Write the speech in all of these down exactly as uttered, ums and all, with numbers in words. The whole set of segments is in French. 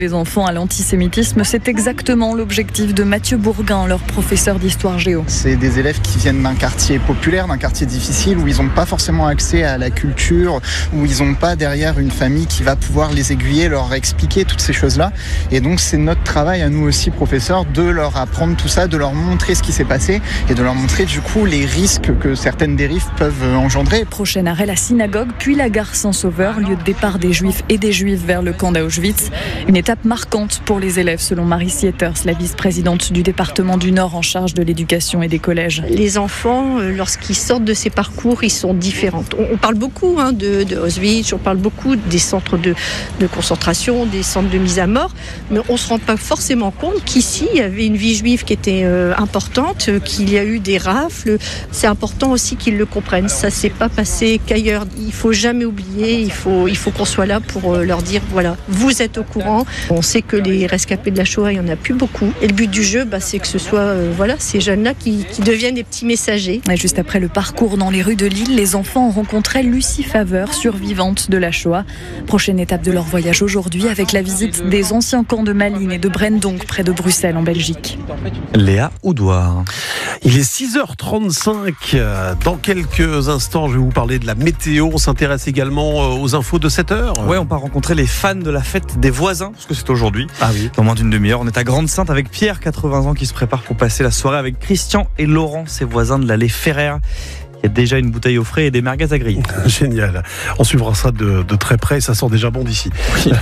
Les enfants à l'antisémitisme, c'est exactement l'objectif de Mathieu Bourguin, leur professeur d'histoire géo. C'est des élèves qui viennent d'un quartier populaire, d'un quartier difficile, où ils n'ont pas forcément accès à la culture, où ils n'ont pas derrière une famille qui va pouvoir les aiguiller, leur expliquer toutes ces choses-là. Et donc c'est notre travail à nous aussi, professeurs, de leur apprendre tout ça, de leur montrer ce qui s'est passé et de leur montrer du coup les risques que certaines dérives peuvent engendrer. Prochain arrêt, la synagogue, puis la gare Saint-Sauveur, lieu de départ des Juifs et des Juifs vers le camp d'Auschwitz. Une étape marquante pour les élèves, selon Marie Sieters, la vice-présidente du département du Nord en charge de l'éducation et des collèges. Les enfants, lorsqu'ils sortent de ces parcours, ils sont différents. On parle beaucoup hein, de, de Auschwitz, on parle beaucoup des centres de, de concentration, des centres de mise à mort, mais on ne se rend pas forcément compte qu'ici, il y avait une vie juive qui était euh, importante, qu'il y a eu des rafles. C'est important aussi qu'ils le comprennent. Ça ne s'est pas passé qu'ailleurs. Il ne faut jamais oublier, il faut, il faut qu'on soit là pour leur dire, voilà, vous êtes au courant. On sait que les rescapés de la Shoah, il n'y en a plus beaucoup. Et le but du jeu, bah, c'est que ce soit euh, voilà, ces jeunes-là qui, qui deviennent des petits messagers. Et juste après le parcours dans les rues de Lille, les enfants ont rencontré Lucie Faveur, survivante de la Shoah. Prochaine étape de leur voyage aujourd'hui avec la visite des anciens camps de Malines et de Brendonck, près de Bruxelles, en Belgique. Léa Oudouard. Il est six heures trente-cinq. Dans quelques instants, je vais vous parler de la météo. On s'intéresse également aux infos de sept heures. Ouais, on part rencontrer les fans de la fête des voisins, parce que c'est aujourd'hui. Ah oui. Dans moins d'une demi-heure, on est à Grande-Sainte avec Pierre, quatre-vingts ans, qui se prépare pour passer la soirée avec Christian et Laurent, ses voisins de l'allée Ferrer. Il y a déjà une bouteille au frais et des merguez à griller. Génial. On suivra ça de, de très près. Ça sent déjà bon d'ici. Oui.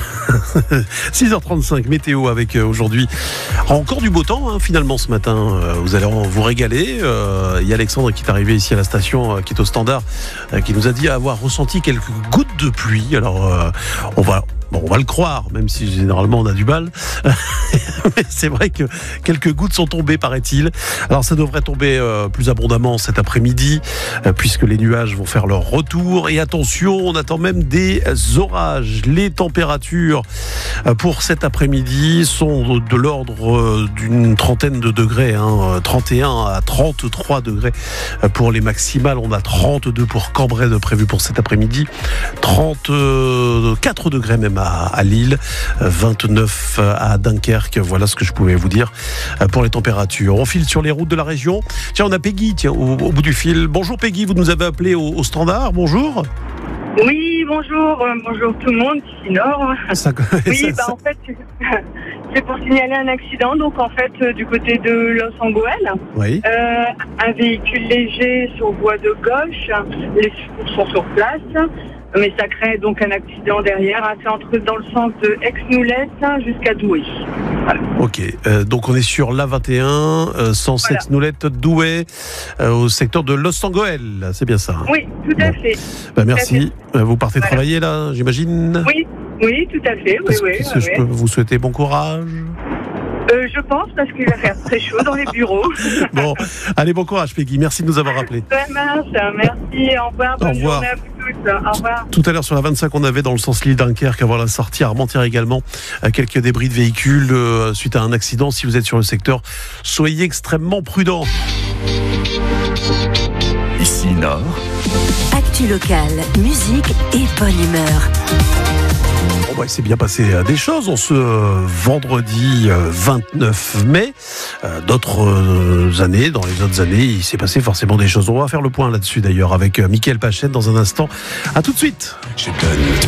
six heures trente-cinq, météo avec euh, aujourd'hui encore du beau temps hein, finalement ce matin. Euh, vous allez vous régaler. Euh, il y a Alexandre qui est arrivé ici à la station, euh, qui est au standard, euh, qui nous a dit avoir ressenti quelques gouttes de pluie. Alors euh, on va... Bon, on va le croire, même si généralement on a du mal. Mais c'est vrai que quelques gouttes sont tombées, paraît-il. Alors ça devrait tomber euh, plus abondamment cet après-midi, euh, puisque les nuages vont faire leur retour. Et attention, on attend même des orages. Les températures euh, pour cet après-midi sont de l'ordre euh, d'une trentaine de degrés, hein, trente et un à trente-trois degrés euh, pour les maximales. On a trente-deux pour Cambrai de prévu pour cet après-midi, trente-quatre degrés même à Lille, vingt-neuf à Dunkerque. Voilà ce que je pouvais vous dire pour les températures. On file sur les routes de la région. Tiens, on a Peggy tiens, au, au bout du fil. Bonjour Peggy, vous nous avez appelé au, au standard. Bonjour. Oui, bonjour. Euh, bonjour tout le monde, ici Nord. Ça, oui, ça, bah, ça... en fait, c'est pour signaler un accident. Donc, en fait, euh, du côté de Los Angeles, oui. euh, un véhicule léger sur voie de gauche. Les secours sont sur place. Mais ça crée donc un accident derrière. Hein. C'est entre dans le sens de Aix-Noulette jusqu'à Douai. Voilà. Ok, euh, donc on est sur l'A vingt et un, euh, sens voilà. Aix-Noulette, Douai, euh, au secteur de Los Angeles. C'est bien ça hein. Oui, tout à bon. fait. Bah, merci. Fait. Vous partez voilà. travailler là, j'imagine. Oui, oui, tout à fait. Oui, Est-ce, oui, est-ce oui, que je oui. peux vous souhaiter bon courage? Euh, je pense, parce qu'il va faire très chaud dans les bureaux. Bon, allez, bon courage Peggy, merci de nous avoir rappelé. Ça marche, merci, au revoir, bonne au revoir. journée à vous tous, au revoir. Tout à l'heure sur la vingt-cinq, on avait dans le sens Lille-Dunkerque, avant la sortie, à Armentières également, quelques débris de véhicules euh, suite à un accident. Si vous êtes sur le secteur, soyez extrêmement prudents. Ici Nord. Actu locale, musique et bonne humeur. Bon, bah, il s'est bien passé des choses en ce vendredi vingt-neuf mai. Euh, d'autres euh, années, dans les autres années, il s'est passé forcément des choses. On va faire le point là-dessus d'ailleurs avec Mickaël Pachette dans un instant. À tout de suite. Je donne